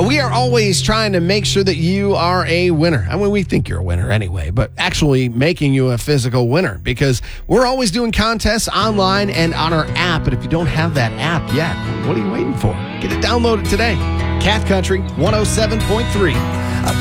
We are always trying to make sure that you are a winner. I mean, we think you're a winner anyway, but actually making you a physical winner, because we're always doing contests online and on our app. But if you don't have that app yet, what are you waiting for? Get it downloaded today. Cat Country 107.3.